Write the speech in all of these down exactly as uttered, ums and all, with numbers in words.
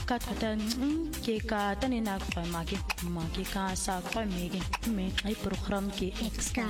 ka thata ke ka tane na kwa ma ke ma ke ka sa kwa me ke me ai program ke Ska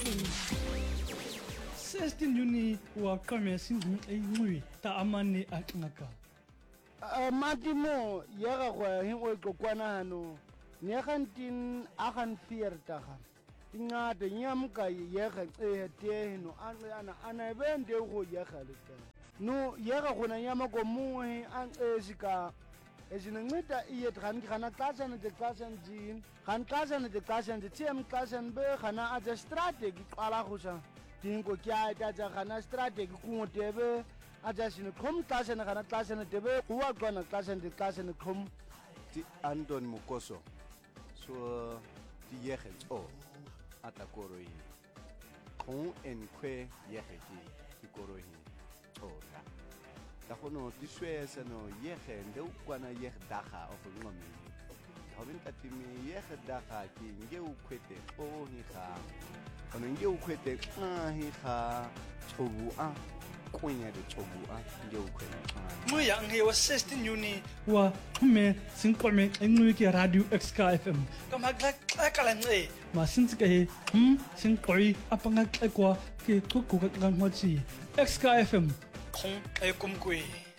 sixteen Juni wa kame sin ai ngui ta amane aknaka matimo ya ga go hin o kokwana hano ne gantin a gan viertig ingade nyamka ye ga e te no ana ana bende go ye ga le no ye ga gona nyama ko mu an esika ezinceda iye dran gana kasana de kasan jin kan kasana de kasan de tem kasan be gana a strategy qala go sa dingo kya ta ja gana strategy ku tebe aja sine khom kasana gana kasana tebe kuwa gona kasan de kasan khom ti Anton Mukoso so ti yege o atakoroi khon en kwe yege ti koroi ora ta khono ti swesa no yege nde ukwana yege daga of ngome hobin katimi yege daga ki nge ukwete o hi kha ono nge ukwete a hi kha chobu a kwenya de chobu a nge ukwete mo ya nge wa sixteen Juni wa me sin kwame ngui ke radio X K F M kama gla kala nge ma sin ke he hm sin koi apanga kwa ke ku ku ka ngwa chi X K F M khong ai kum kui